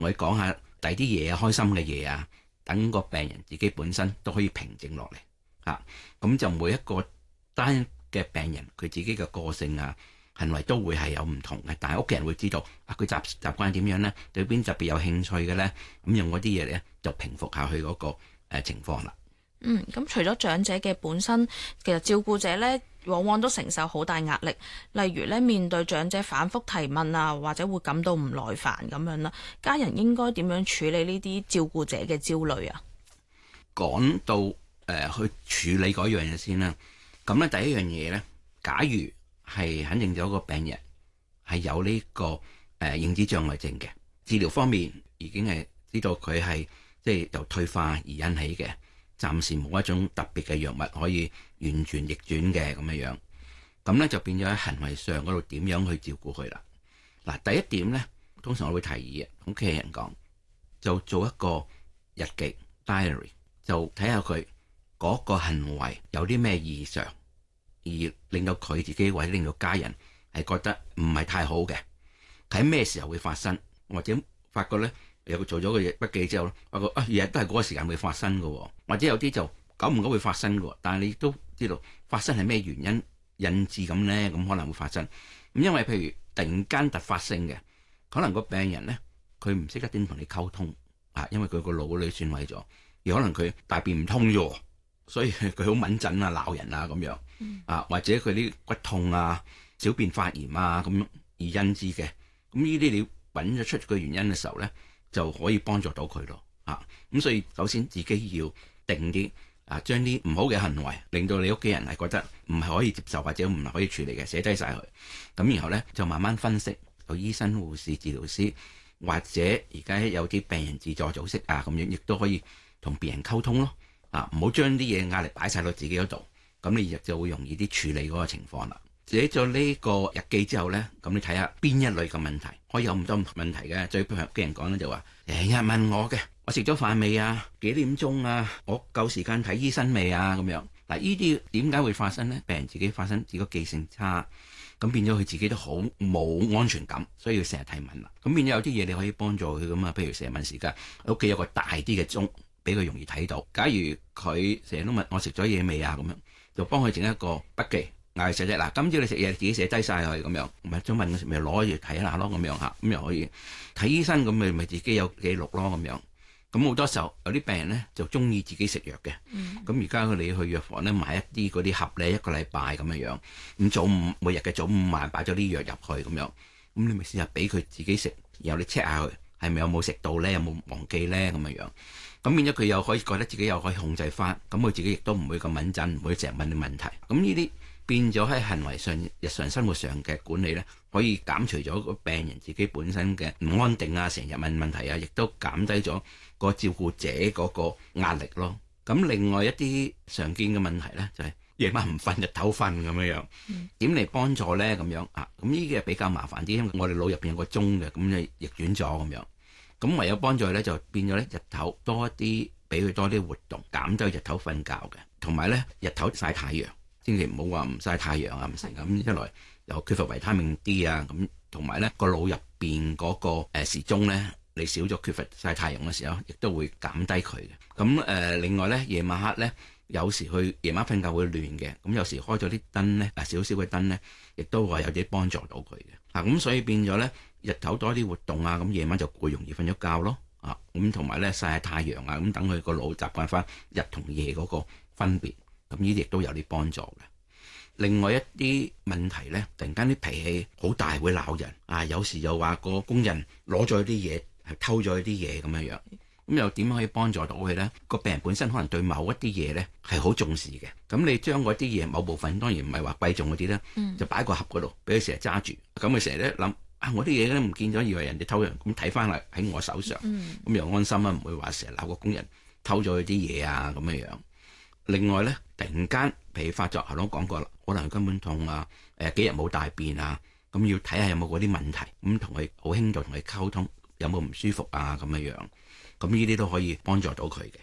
我哋講下第啲嘢啊，開心嘅嘢啊，等個病人自己本身都可以平靜落嚟嚇。咁就每一個單嘅病人佢自己嘅個性啊、行為都會係有唔同嘅，但係屋企人會知道啊，佢習慣點樣咧，對邊特別有興趣嘅咧，咁用嗰啲嘢咧就平復下去嗰個情況啦。 咁除咗長者嘅本身，其實照顧者咧往往都承受好大壓力，例如咧面對長者反覆提問啊，或者會感到唔耐煩咁樣啦。家人應該點樣處理呢啲照顧者嘅焦慮啊？ 講到去處理嗰樣嘢先啦。咁咧第一樣嘢咧，假如係肯定咗個病人係有呢個認知障礙症嘅，治療方面已經係知道佢係即係由退化而引起嘅，暫時冇一種特別嘅藥物可以完全逆轉嘅咁樣。咁咧就變咗喺行為上嗰度點樣去照顧佢啦。嗱，第一點咧，通常我會提議屋企人講，就做一個日記 diary， 就睇下佢嗰個行為有啲咩異常，而令到佢自己或者令到家人係覺得唔係太好嘅，喺咩時候會發生，或者發覺咧有做咗個筆記之後，發覺日日都係嗰個時間會發生嘅，或者有啲就久唔久會發生嘅，但係你都知道發生係咩原因引致咁咧，咁可能會發生。咁因為譬如突然間突發性嘅，可能個病人咧佢唔識得點同你溝通啊，因為佢個腦裏損毀咗，而可能佢大便唔通啫，所以佢好敏感啊、鬧人啊咁樣啊，或者佢啲骨痛啊、小便發炎啊咁而引致嘅。咁呢啲你揾咗出個原因嘅時候咧，就可以幫助到佢咯啊。咁所以首先自己要定啲啊，將啲唔好嘅行為令到你屋企人係覺得唔係可以接受或者唔係可以處理嘅，寫低晒佢。咁然後咧就慢慢分析，有醫生、護士、治療師或者而家有啲病人自助組織啊咁樣，亦都可以同別人溝通咯啊。唔好將啲嘢壓力擺晒到自己嗰度，咁你亦就會容易啲處理嗰個情況啦。寫咗呢個日記之後咧，咁你睇下邊一類嘅問題，可以有咁多唔同問題嘅。最譬如屋企人講咧就話，成日問我嘅，我食咗飯未啊？幾點鐘啊？我夠時間睇醫生未啊？咁樣嗱，呢啲點解會發生咧？病人自己發生，自己記性差，咁變咗佢自己都好冇安全感，所以要成日提問啦。咁變咗有啲嘢你可以幫助佢噶嘛，譬如成日問時間，屋企有個大啲嘅鐘，俾佢容易睇到。假如佢成日都問我食咗嘢未啊？咁樣就幫佢整一個筆記。嗌寫啫，嗱，今朝你食嘢自己寫低晒佢咁樣，唔係想問嘅時咪攞住睇下咯，咁樣嚇，咁又可以睇醫生咁咪自己有記錄咯，咁樣。咁好多時候有啲病人咧就中意自己食藥嘅，咁而家佢哋去藥房咧買一啲嗰啲盒咧，一個禮拜咁樣，咁早午每日嘅早午晚擺咗啲藥入去咁樣，咁你咪試下俾佢自己食，然後你 check 下佢係咪有冇食到咧，有冇忘記咧咁樣。咁變咗佢又可以覺得自己又可以控制翻，咁佢自己亦都唔會咁敏感，唔會成日問你問題。咁呢啲變咗喺行為上、日常生活上嘅管理咧，可以減除咗個病人自己本身嘅唔安定啊，成日問問題啊，亦都減低咗個照顧者嗰個壓力咯。咁另外一啲常見嘅問題咧，就係夜晚唔瞓，日頭瞓咁樣，點嚟幫助咧咁樣啊？咁呢啲係比較麻煩啲，因為我哋腦入邊有個鐘嘅，咁就逆轉咗咁樣。咁唯有幫助咧，就變咗咧日頭多一啲，俾佢多啲活動，減低日頭瞓覺嘅，同埋咧日頭曬太陽。千祈唔好話唔曬太陽啊，唔成咁，一來又缺乏維他命 D 啊，咁同埋咧個腦入邊嗰個時鐘咧，你少咗缺乏曬太陽嘅時候，亦都會減低佢嘅。咁另外咧夜晚黑咧，有時去夜晚瞓覺會亂嘅，咁有時開咗啲燈咧，少少嘅燈咧，亦都話有啲幫助到佢嘅。咁所以變咗咧日頭多啲活動啊，咁夜晚就會容易瞓咗覺咯。咁同埋咧曬下太陽啊，咁等佢個腦習慣翻日同夜嗰個分別。咁呢啲亦都有啲幫助嘅。另外一啲問題咧，突然間啲脾氣好大，會鬧人啊！有時又話個工人攞咗啲嘢，係偷咗啲嘢咁樣。咁又點可以幫助到佢咧？個病人本身可能對某一啲嘢咧係好重視嘅。咁你將嗰啲嘢某部分，當然唔係話貴重嗰啲咧，就擺個盒嗰度，俾佢成日揸住。咁佢成日咧諗啊，我啲嘢都唔見咗，以為人哋偷咗，咁睇翻嚟喺我手上，咁又安心啊，唔會話成日鬧個工人偷咗佢啲嘢啊咁樣。另外咧，突然間脾氣發作，頭先講過啦，可能根本痛啊，幾日冇大便啊，咁要睇下有冇嗰啲問題，咁同佢好輕度同佢溝通，有冇唔舒服啊咁樣，咁呢啲都可以幫助到佢嘅。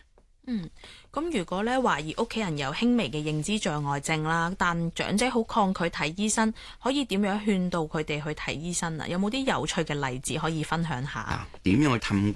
咁如果咧懷疑屋企人有輕微嘅認知障礙症啦，但長者好抗拒睇醫生，可以點樣勸導佢哋去睇醫生啊？有冇啲有趣嘅例子可以分享下？ 點樣去氹